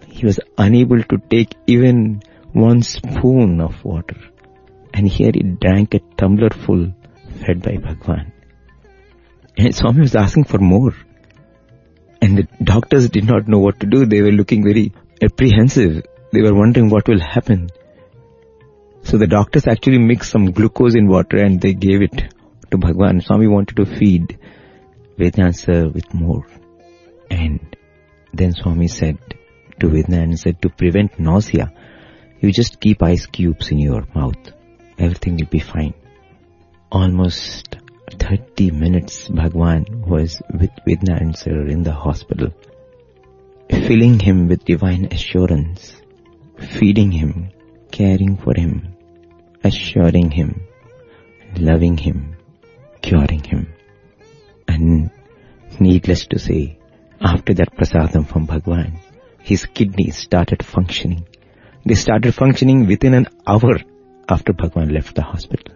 He was unable to take even one spoon of water. And here he drank a tumbler full, fed by Bhagwan. And Swami was asking for more. And the doctors did not know what to do. They were looking very apprehensive. They were wondering what will happen. So the doctors actually mixed some glucose in water and they gave it to Bhagwan. Swami wanted to feed Vedant sir with more. And then Swami said to Vedant, to prevent nausea, you just keep ice cubes in your mouth. Everything will be fine. Almost 30 minutes Bhagwan was with Vedant sir in the hospital, filling him with divine assurance, feeding him, caring for him, assuring him, loving him, curing him. And needless to say, after that prasadam from Bhagwan, his kidneys started functioning. They started functioning within an hour after Bhagwan left the hospital.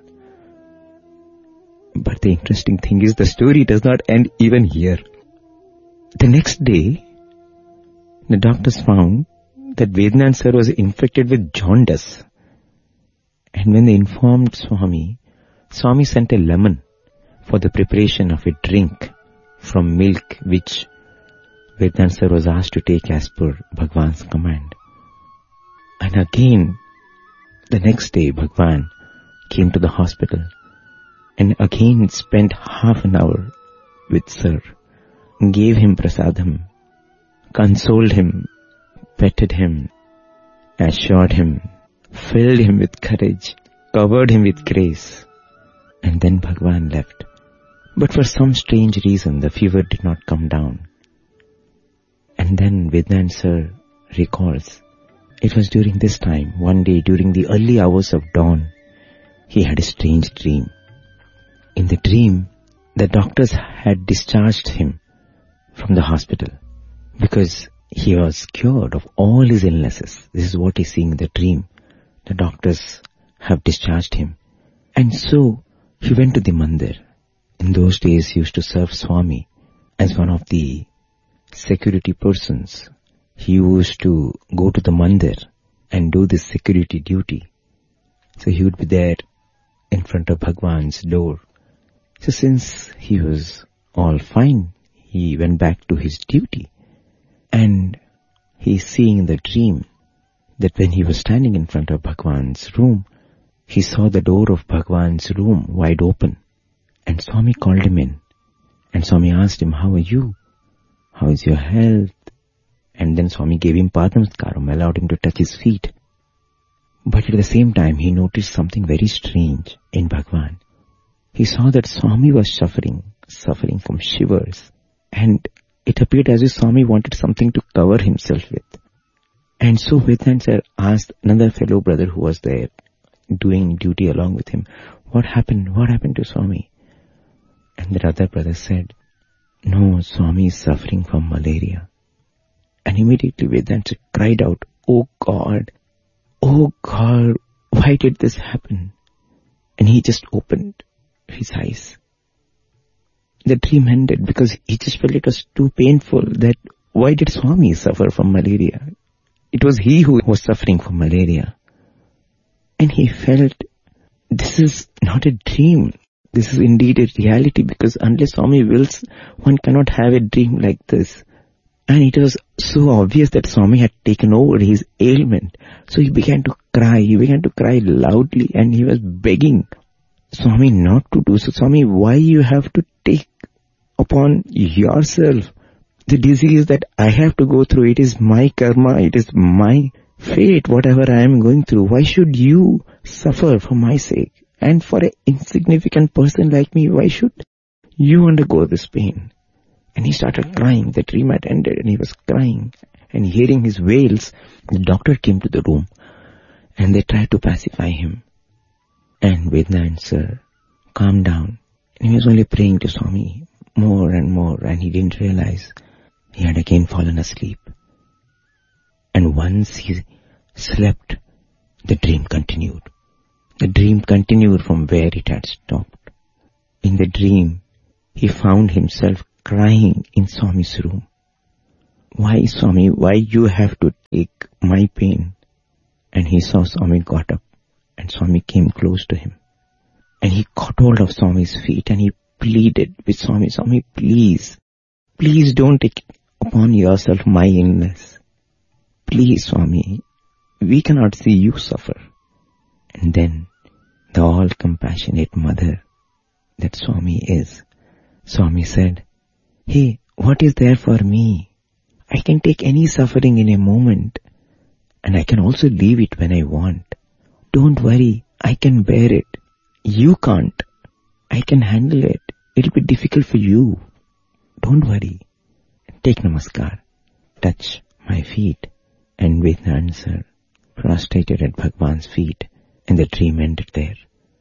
But the interesting thing is the story does not end even here. The next day, the doctors found that Vedant sir was infected with jaundice. And when they informed Swami, Swami sent a lemon for the preparation of a drink from milk which Vedant sir was asked to take as per Bhagwan's command. And again, the next day Bhagwan came to the hospital and again spent half an hour with sir, gave him prasadam, consoled him, petted him, assured him, filled him with courage, covered him with grace. And then Bhagwan left. But for some strange reason, the fever did not come down. And then Vedant sir recalls, it was during this time, one day during the early hours of dawn, he had a strange dream. In the dream, the doctors had discharged him from the hospital because he was cured of all his illnesses. This is what he's seeing in the dream. The doctors have discharged him. And so he went to the mandir. In those days he used to serve Swami as one of the security persons. He used to go to the mandir and do this security duty. So he would be there in front of Bhagwan's door. So since he was all fine, he went back to his duty. And he's seeing in the dream that when he was standing in front of Bhagwan's room, he saw the door of Bhagwan's room wide open. And Swami called him in. And Swami asked him, how are you? How is your health? And then Swami gave him Padnamaskaram, allowed him to touch his feet. But at the same time, he noticed something very strange in Bhagwan. He saw that Swami was suffering from shivers. And it appeared as if Swami wanted something to cover himself with. And so Vedant sir asked another fellow brother who was there, doing duty along with him, what happened? What happened to Swami? And the other brother said, no, Swami is suffering from malaria. And immediately Vedant sir cried out, oh God, why did this happen? And he just opened his eyes. The dream ended because he just felt it was too painful that why did Swami suffer from malaria? It was he who was suffering from malaria. And he felt, this is not a dream. This is indeed a reality because unless Swami wills, one cannot have a dream like this. And it was so obvious that Swami had taken over his ailment. So he began to cry. He began to cry loudly and he was begging Swami not to do so. Swami, why you have to take upon yourself the disease that I have to go through? It is my karma. It is my fate, whatever I am going through. Why should you suffer for my sake? And for an insignificant person like me, why should you undergo this pain? And he started crying. The dream had ended and he was crying. And hearing his wails, the doctor came to the room and they tried to pacify him. And Vedant sir calmed down. And he was only praying to Swami more and more, and he didn't realize he had again fallen asleep. And once he slept, the dream continued. The dream continued from where it had stopped. In the dream, he found himself crying in Swami's room. Why, Swami, why you have to take my pain? And he saw Swami got up and Swami came close to him. And he caught hold of Swami's feet and he pleaded with Swami, Swami, please don't take upon yourself my illness. Please, Swami, we cannot see you suffer. And then the all-compassionate mother that Swami is, Swami said, hey, what is there for me? I can take any suffering in a moment and I can also leave it when I want. Don't worry, I can bear it. You can't. I can handle it. It'll be difficult for you. Don't worry. Take namaskar. Touch my feet. And Vednant sir prostrated at Bhagwan's feet and the dream ended there.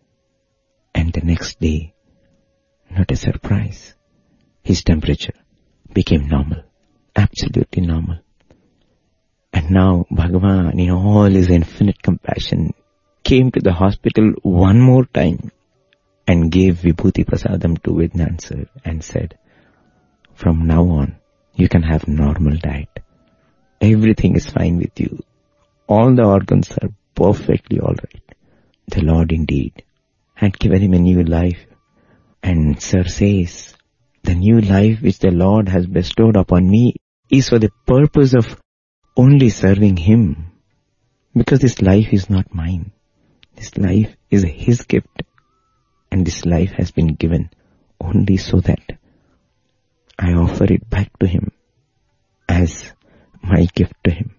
And the next day, not a surprise, his temperature became normal. Absolutely normal. And now Bhagwan, in all his infinite compassion, came to the hospital one more time and gave Vibhuti Prasadam to Vednant sir and said, from now on, you can have normal diet. Everything is fine with you. All the organs are perfectly all right. The Lord indeed had given him a new life. And sir says, the new life which the Lord has bestowed upon me is for the purpose of only serving him. Because this life is not mine. This life is his gift. And this life has been given only so that I offer it back to him as my gift to him.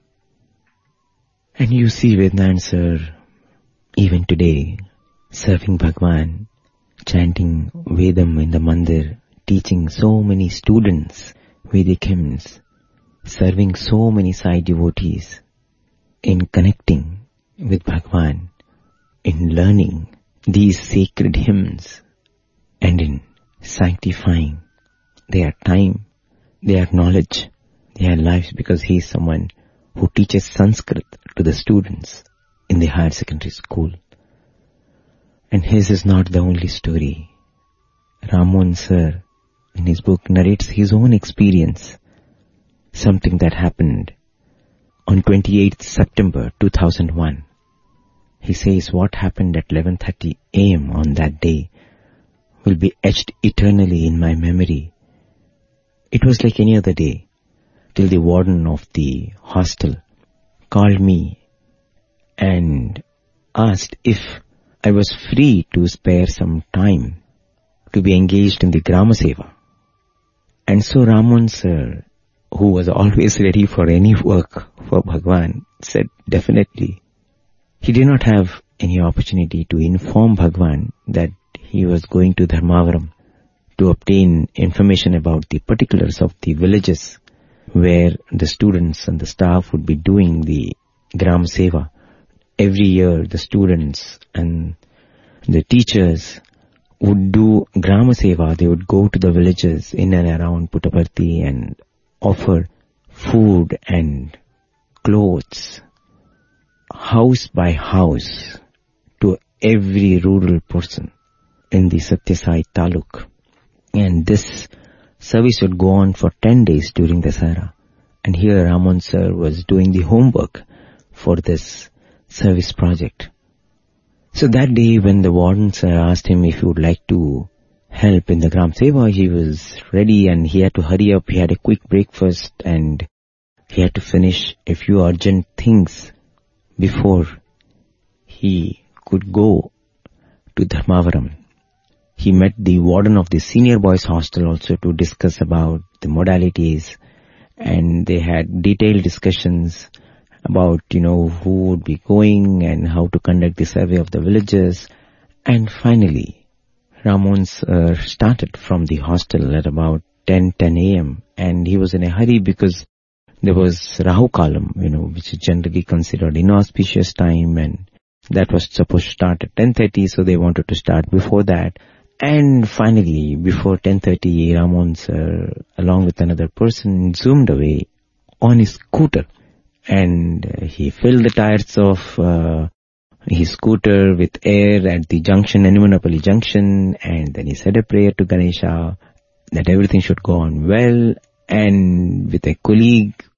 And you see Vednant sir, even today, serving Bhagwan, chanting Vedam in the mandir, teaching so many students Vedic hymns, serving so many Sai devotees, in connecting with Bhagwan, in learning these sacred hymns, and in sanctifying their time, their knowledge, their lives, because he is someone who teaches Sanskrit to the students in the higher secondary school. And his is not the only story. Ramon sir, in his book, narrates his own experience, something that happened on 28th September 2001. He says what happened at 11:30 a.m. on that day will be etched eternally in my memory. It was like any other day, till the warden of the hostel called me and asked if I was free to spare some time to be engaged in the Grama Seva. And so Ramon sir, who was always ready for any work for Bhagwan, said definitely. He did not have any opportunity to inform Bhagwan that he was going to Dharmavaram to obtain information about the particulars of the villages where the students and the staff would be doing the Gram Seva. Every year the students and the teachers would do Grama Seva. They would go to the villages in and around Puttaparthi and offer food and clothes, house by house, to every rural person in the Satyasai Taluk. And this service would go on for 10 days during the Dasara. And here Ramon sir was doing the homework for this service project. So that day when the warden sir asked him if he would like to help in the Gram Seva, he was ready and he had to hurry up. He had a quick breakfast and he had to finish a few urgent things before he could go to Dharmavaram. He met the warden of the senior boys hostel also to discuss about the modalities, and they had detailed discussions about, who would be going and how to conduct the survey of the villages. And finally, Ramon started from the hostel at about 10 a.m. and he was in a hurry because there was Rahu Kalam, which is generally considered inauspicious time, and that was supposed to start at 10:30, so they wanted to start before that. And finally, before 10:30, Ramon sir, along with another person, zoomed away on his scooter. And he filled the tires of his scooter with air at the junction, Animanapalli junction, and then he said a prayer to Ganesha that everything should go on well. And with a colleague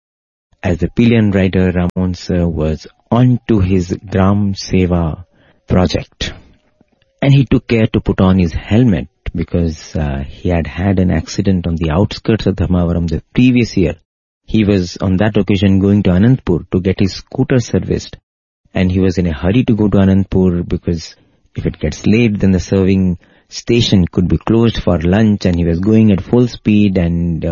As the pillion rider, Ramon sir was on to his Gram Seva project. And he took care to put on his helmet because he had had an accident on the outskirts of Dharmavaram the previous year. He was on that occasion going to Anantapur to get his scooter serviced. And he was in a hurry to go to Anantapur because if it gets late, then the serving station could be closed for lunch, and he was going at full speed, and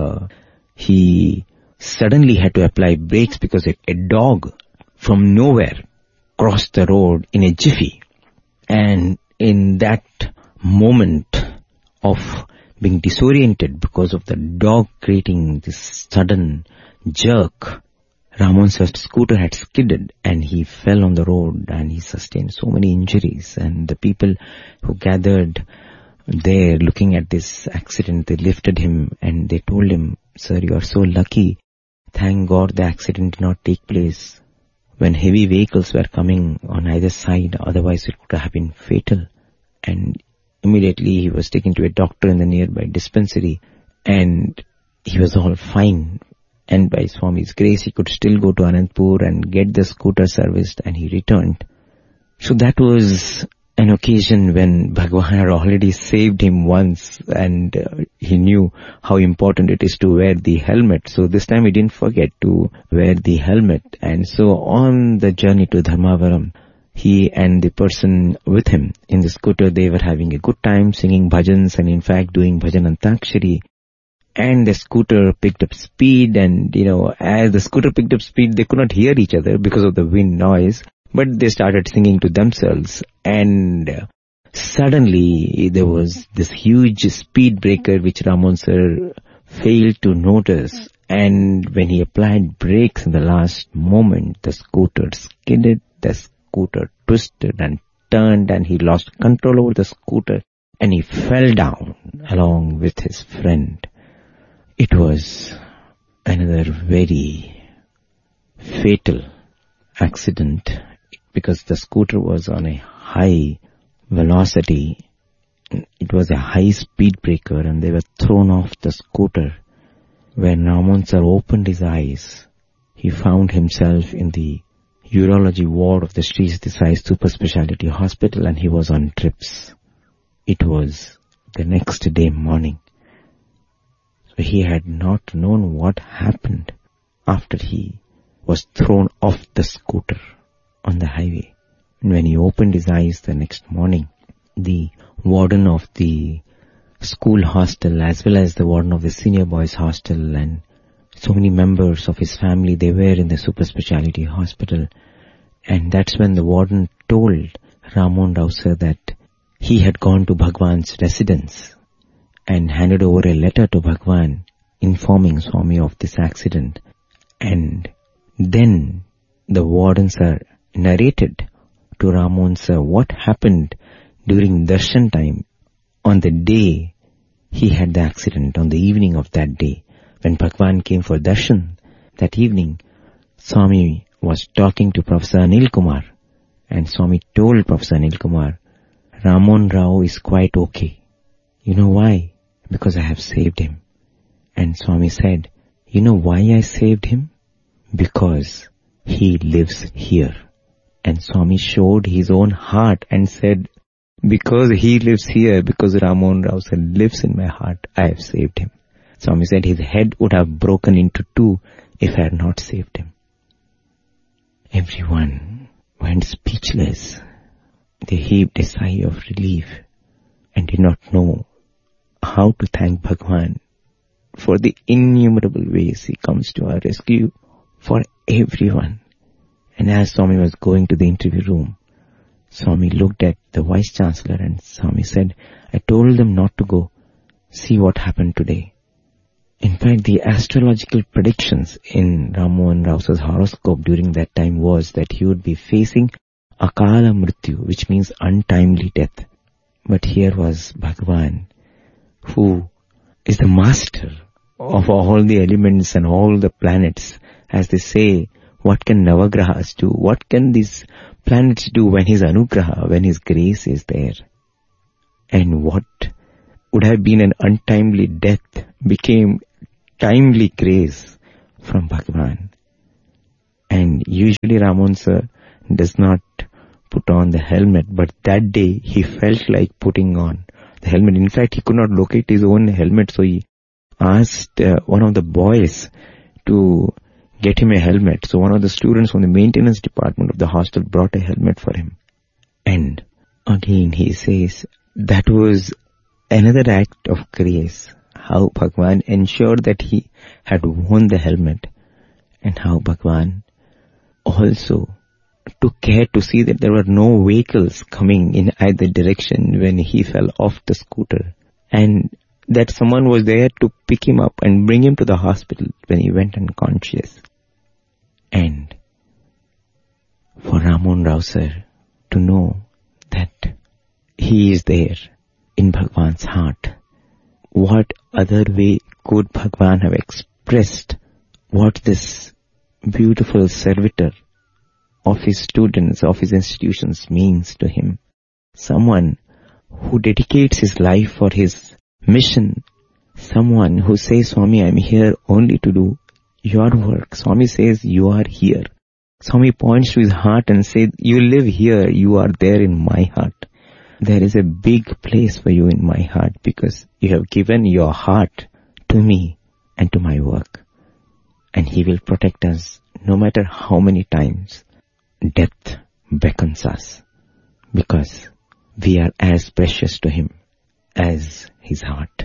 he suddenly had to apply brakes because a dog from nowhere crossed the road in a jiffy. And in that moment of being disoriented because of the dog creating this sudden jerk, Ramon sir's scooter had skidded and he fell on the road and he sustained so many injuries. And the people who gathered there looking at this accident, they lifted him and they told him, "Sir, you are so lucky. Thank God the accident did not take place when heavy vehicles were coming on either side. Otherwise it could have been fatal." And immediately he was taken to a doctor in the nearby dispensary and he was all fine. And by Swami's grace, he could still go to Anantapur and get the scooter serviced, and he returned. So that was an occasion when Bhagwan had already saved him once, and he knew how important it is to wear the helmet. So this time he didn't forget to wear the helmet. And so on the journey to Dharmavaram, he and the person with him in the scooter, they were having a good time singing bhajans and in fact doing bhajan antakshari. And the scooter picked up speed, and as the scooter picked up speed, they could not hear each other because of the wind noise, but they started singing to themselves. And suddenly there was this huge speed breaker which Ramon sir failed to notice, and when he applied brakes in the last moment, the scooter skidded, the scooter twisted and turned, and he lost control over the scooter and he fell down along with his friend. It was another very fatal accident because the scooter was on a high velocity. It was a high speed breaker and they were thrown off the scooter. When Ramon sir opened his eyes, he found himself in the urology ward of the Sri Sati Sai Super Speciality Hospital and he was on trips. It was the next day morning. He had not known what happened after he was thrown off the scooter on the highway. And when he opened his eyes the next morning, the warden of the school hostel as well as the warden of the senior boys hostel and so many members of his family, they were in the super speciality hospital. And that's when the warden told Ramon Rao sir that he had gone to Bhagwan's residence and handed over a letter to Bhagwan informing Swami of this accident. And then the warden sir narrated to Ramon sir what happened during darshan time on the day he had the accident, on the evening of that day. When Bhagwan came for darshan that evening, Swami was talking to Professor Anil Kumar, and Swami told Professor Anil Kumar, "Ramon Rao is quite okay. You know why? Because I have saved him." And Swami said, "You know why I saved him? Because he lives here." And Swami showed his own heart and said, "Because he lives here, because Ramon Rao sir lives in my heart, I have saved him." Swami said his head would have broken into two if I had not saved him. Everyone went speechless. They heaved a sigh of relief and did not know how to thank Bhagwan for the innumerable ways he comes to our rescue for everyone. And as Swami was going to the interview room, Swami looked at the Vice Chancellor and Swami said, "I told them not to go. See what happened today." In fact, the astrological predictions in Ramon Rao sir's horoscope during that time was that he would be facing Akala Mrityu, which means untimely death. But here was Bhagwan, who is the master of all the elements and all the planets. As they say, what can Navagrahas do? What can these planets do when his Anugraha, when his grace is there? And what would have been an untimely death became timely grace from Bhagwan. And usually Ramon sir does not put on the helmet, but that day he felt like putting on the helmet. In fact, he could not locate his own helmet, so he asked one of the boys to get him a helmet. So one of the students from the maintenance department of the hostel brought a helmet for him. And again he says that was another act of grace, how Bhagwan ensured that he had worn the helmet, and how Bhagwan also took care to see that there were no vehicles coming in either direction when he fell off the scooter, and that someone was there to pick him up and bring him to the hospital when he went unconscious. And for Ramon Rao sir to know that he is there in Bhagwan's heart, what other way could Bhagwan have expressed what this beautiful servitor of his students, of his institutions means to him? Someone who dedicates his life for his mission. Someone who says, Swami, I am here only to do your work. Swami says, you are here. Swami points to his heart and says, you live here, you are there in my heart. There is a big place for you in my heart because you have given your heart to me and to my work. And he will protect us no matter how many times death beckons us, because we are as precious to him as his heart.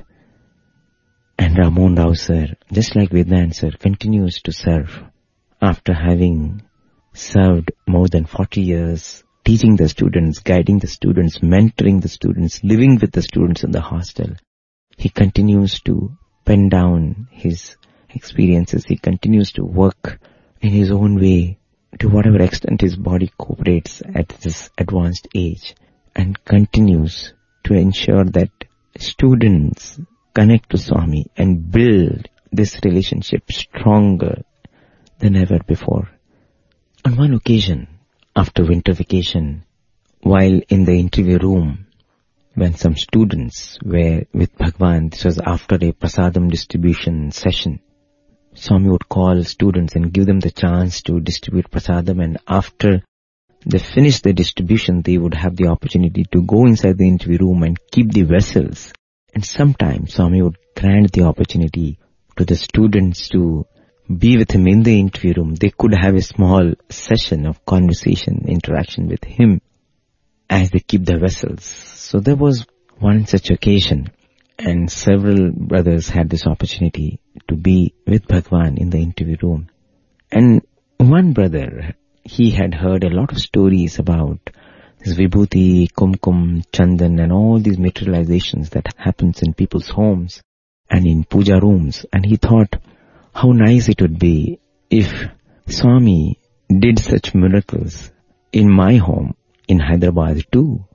And Ramon Rao sir, just like Vedant sir, continues to serve after having served more than 40 years, teaching the students, guiding the students, mentoring the students, living with the students in the hostel. He continues to pen down his experiences. He continues to work in his own way to whatever extent his body cooperates at this advanced age, and continues to ensure that students connect to Swami and build this relationship stronger than ever before. On one occasion, after winter vacation, while in the interview room, when some students were with Bhagwan, this was after a prasadam distribution session, Swami would call students and give them the chance to distribute prasadam, and after they finished the distribution, they would have the opportunity to go inside the interview room and keep the vessels. And sometimes Swami would grant the opportunity to the students to be with him in the interview room. They could have a small session of conversation, interaction with him as they keep the vessels. So there was one such occasion, and several brothers had this opportunity to be with Bhagwan in the interview room. And one brother, he had heard a lot of stories about this Vibhuti, Kumkum, Chandan and all these materializations that happens in people's homes and in puja rooms. And he thought how nice it would be if Swami did such miracles in my home in Hyderabad too.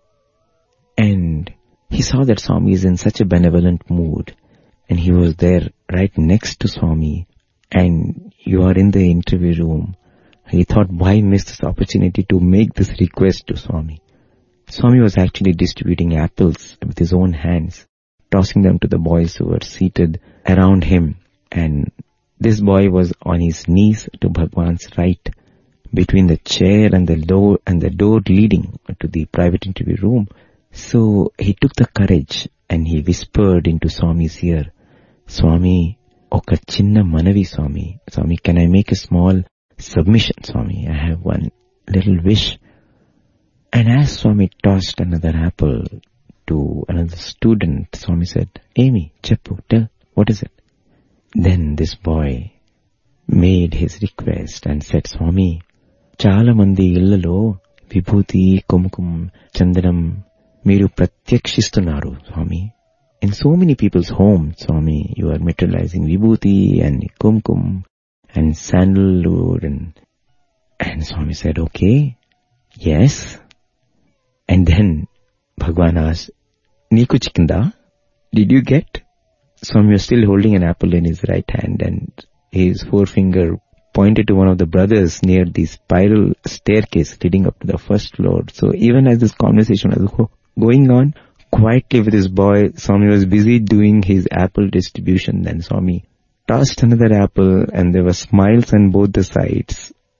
And he saw that Swami is in such a benevolent mood, and he was there right next to Swami, and you are in the interview room. He thought, why miss this opportunity to make this request to Swami? Swami was actually distributing apples with his own hands, tossing them to the boys who were seated around him. And this boy was on his knees to Bhagwan's right, between the chair and the door leading to the private interview room. So he took the courage and he whispered into Swami's ear, Swami, oka chinna manavi Swami. Swami, can I make a small submission, Swami? I have one little wish. And as Swami tossed another apple to another student, Swami said, Amy, Cheppu, tell, what is it? Then this boy made his request and said, Swami, Chala mandi illalo Vibhuti, Kumkum, Chandanam, Miru Pratyakshistunaru, Swami. In so many people's homes, Swami, you are materializing Vibhuti and Kumkum and sandalwood. And Swami said, okay, yes. And then Bhagwan asked, Niku chikinda, did you get? Swami was still holding an apple in his right hand, and his forefinger pointed to one of the brothers near the spiral staircase leading up to the first floor. So even as this conversation was going on, quietly with his boy, Swami was busy doing his apple distribution. Then Swami tossed another apple, and there were smiles on both the sides.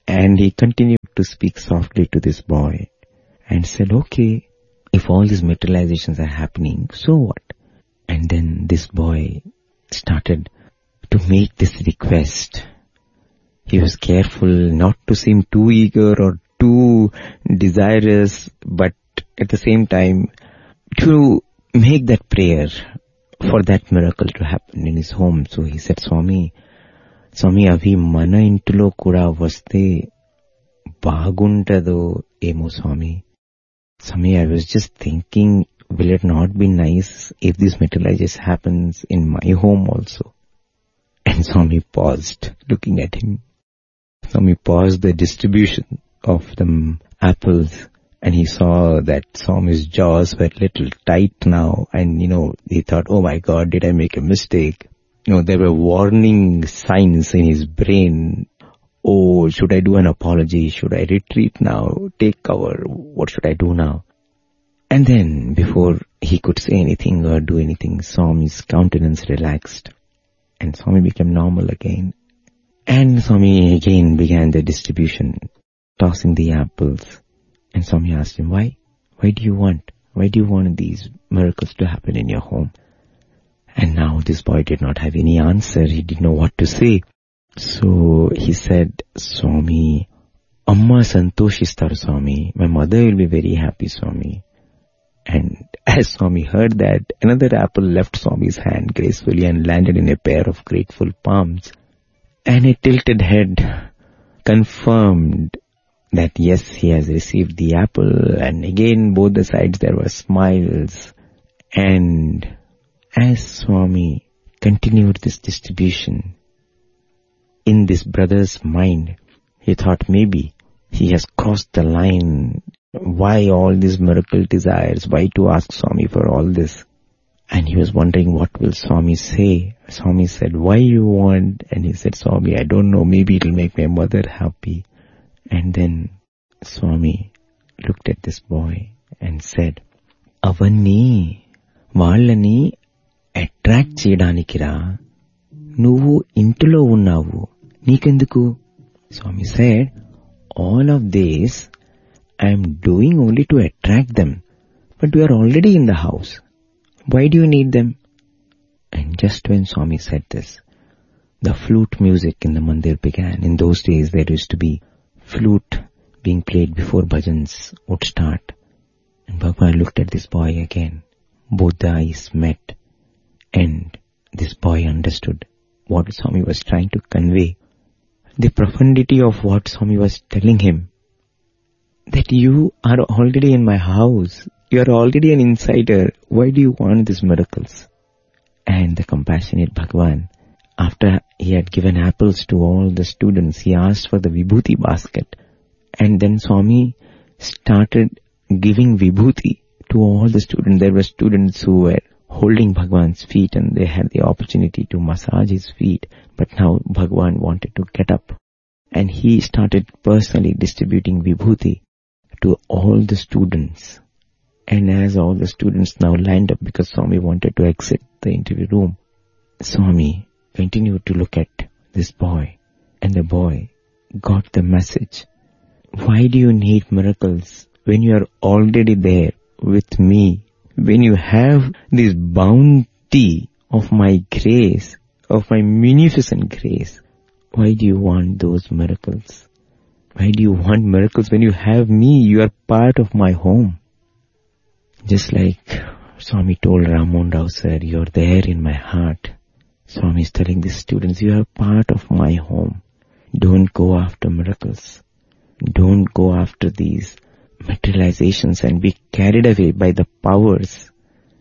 And he continued to speak softly to this boy and said, okay, if all these materializations are happening, so what? And then this boy started to make this request. He was careful not to seem too eager or too desirous, but at the same time to make that prayer for that miracle to happen in his home. So he said, Swami, avi mana intulo kuda vaste baguntado emo Swami. Swami, I was just thinking, will it not be nice if this materialization happens in my home also? And Swami paused, looking at him. Swami paused the distribution of the apples, and he saw that Swami's jaws were a little tight now, and he thought, oh my God, did I make a mistake? There were warning signs in his brain. Oh, should I do an apology? Should I retreat now? Take cover? What should I do now? And then, before he could say anything or do anything, Swami's countenance relaxed, and Swami became normal again. And Swami again began the distribution, tossing the apples. And Swami asked him, why? Why do you want these miracles to happen in your home? And now this boy did not have any answer. He didn't know what to say. So he said, Swami, Amma santoshistaru Swami. My mother will be very happy, Swami. And as Swami heard that, another apple left Swami's hand gracefully and landed in a pair of grateful palms. And a tilted head confirmed that yes, he has received the apple. And again, both the sides there were smiles. And as Swami continued this distribution, in this brother's mind, he thought maybe he has crossed the line. Why all these miracle desires? Why to ask Swami for all this? And he was wondering, what will Swami say? Swami said, why you want? And he said, Swami, I don't know, maybe it'll make my mother happy. And then Swami looked at this boy and said, Avanni, Vallani attract cheyanikira, Nuvu intulo unnavu, Nikenduku. Swami said, all of this I am doing only to attract them, but we are already in the house. Why do you need them? And just when Swami said this, the flute music in the mandir began. In those days there used to be flute being played before bhajans would start. And Bhagwan looked at this boy again. Both the eyes met, and this boy understood what Swami was trying to convey. The profundity of what Swami was telling him. That you are already in my house. You are already an insider. Why do you want these miracles? And the compassionate Bhagwan, after he had given apples to all the students, he asked for the Vibhuti basket. And then Swami started giving Vibhuti to all the students. There were students who were holding Bhagwan's feet and they had the opportunity to massage his feet. But now Bhagwan wanted to get up. And he started personally distributing Vibhuti to all the students. And as all the students now lined up because Swami wanted to exit the interview room, Swami continued to look at this boy, and the boy got the message. Why do you need miracles when you are already there with me? When you have this bounty of my grace, of my munificent grace, why do you want those miracles? Why do you want miracles when you have me? You are part of my home. Just like Swami told Ramon Rao sir, you are there in my heart. Swami is telling the students, you are part of my home. Don't go after miracles. Don't go after these materializations and be carried away by the powers.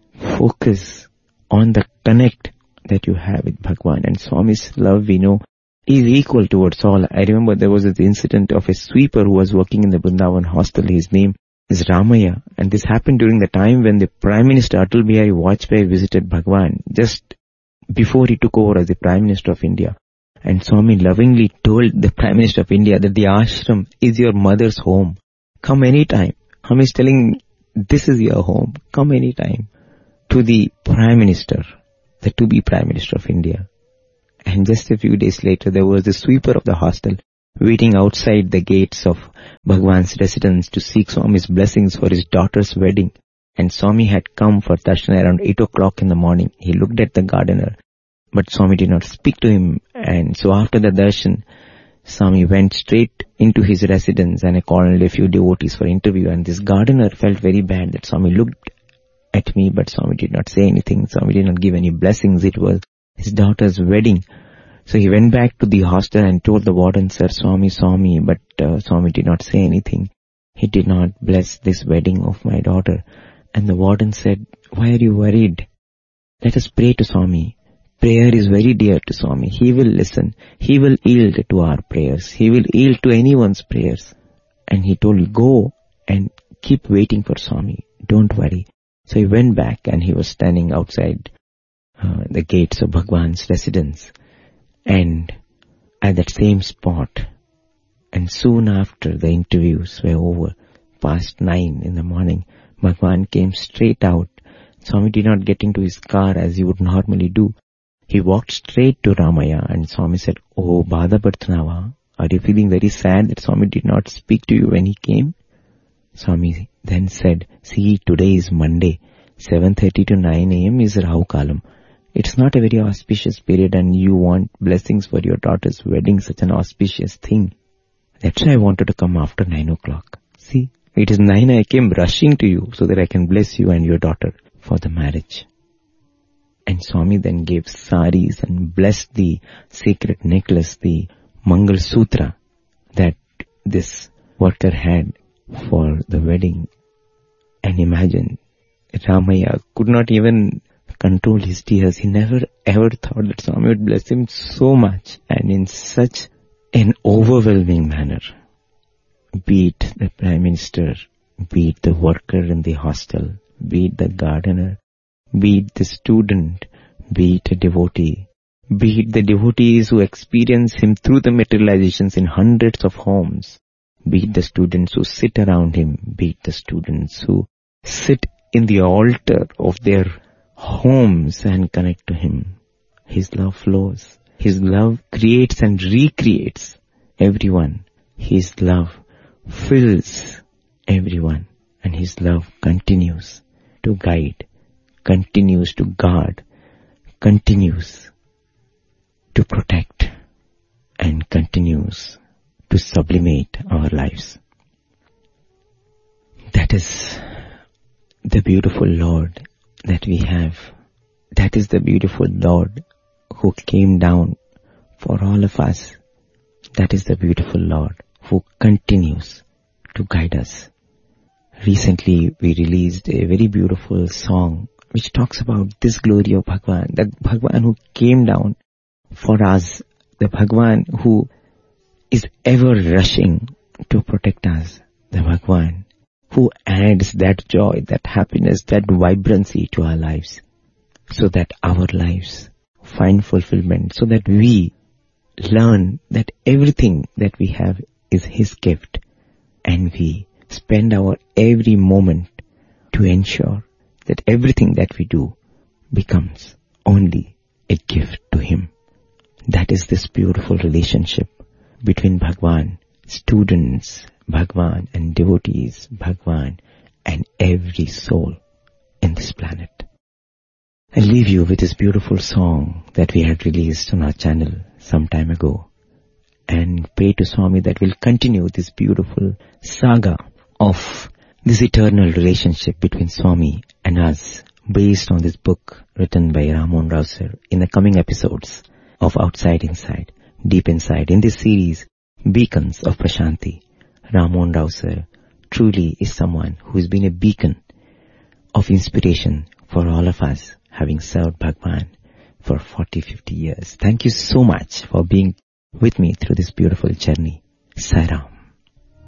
Focus on the connect that you have with Bhagwan. And Swami's love, we know, is equal towards all. I remember there was this incident of a sweeper who was working in the Vrindavan hostel. His name is Ramaya. And this happened during the time when the Prime Minister Atal Bihari Vajpayee visited Bhagwan, just before he took over as the Prime Minister of India. And Swami lovingly told the Prime Minister of India that the ashram is your mother's home. Come anytime. Swami is telling, this is your home. Come anytime. To the Prime Minister, the to-be Prime Minister of India. And just a few days later, there was the sweeper of the hostel waiting outside the gates of Bhagwan's residence to seek Swami's blessings for his daughter's wedding. And Swami had come for darshan around 8 o'clock in the morning. He looked at the gardener, but Swami did not speak to him. And so after the darshan, Swami went straight into his residence and called a few devotees for interview. And this gardener felt very bad that Swami looked at me, but Swami did not say anything. Swami did not give any blessings. It was his daughter's wedding. So he went back to the hostel and told the warden, "Sir, Swami saw me," but Swami did not say anything. He did not bless this wedding of my daughter. And the warden said, "Why are you worried? Let us pray to Swami. Prayer is very dear to Swami. He will listen. He will yield to our prayers. He will yield to anyone's prayers." And he told, "Go and keep waiting for Swami. Don't worry." So he went back and he was standing outside the gates of Bhagwan's residence. And at that same spot, and soon after the interviews were over, past 9 in the morning, Bhagwan came straight out. Swami did not get into his car as he would normally do. He walked straight to Ramaya and Swami said, "Oh, Badaparthanava, are you feeling very sad that Swami did not speak to you when he came?" Swami then said, "See, today is Monday. 7:30 to 9 a.m. is Rahu Kalam. It's not a very auspicious period and you want blessings for your daughter's wedding, such an auspicious thing. That's why I wanted to come after 9 o'clock. See, it is 9, I came rushing to you so that I can bless you and your daughter for the marriage." And Swami then gave saris and blessed the sacred necklace, the Mangal Sutra that this worker had for the wedding. And imagine, Ramaya could not even control his tears. He never ever thought that Swami would bless him so much and in such an overwhelming manner. Be it the Prime Minister, be it the worker in the hostel, be it the gardener, be it the student, be it a devotee, be it the devotees who experience him through the materializations in hundreds of homes, be it the students who sit around him, be it the students who sit in the altar of their homes and connect to him. His love flows. His love creates and recreates everyone. His love fills everyone. And his love continues to guide, continues to guard, continues to protect, and continues to sublimate our lives. That is the beautiful Lord that we have. That is the beautiful Lord who came down for all of us. That is the beautiful Lord who continues to guide us. Recently we released a very beautiful song which talks about this glory of Bhagwan, that Bhagwan who came down for us, the Bhagwan who is ever rushing to protect us, the Bhagwan who adds that joy, that happiness, that vibrancy to our lives, so that our lives find fulfillment, so that we learn that everything that we have is His gift, and we spend our every moment to ensure that everything that we do becomes only a gift to Him. That is this beautiful relationship between Bhagwan, students, Bhagwan and devotees, Bhagwan and every soul in this planet. I leave you with this beautiful song that we had released on our channel some time ago, and pray to Swami that we'll continue this beautiful saga of this eternal relationship between Swami and us, based on this book written by Ram Mohan Rao sir, in the coming episodes of Outside Inside, Deep Inside. In this series, Beacons of Prashanti, Ram Mohan Rao sir truly is someone who has been a beacon of inspiration for all of us, having served Bhagwan for 40-50 years. Thank you so much for being with me through this beautiful journey. Sai Ram.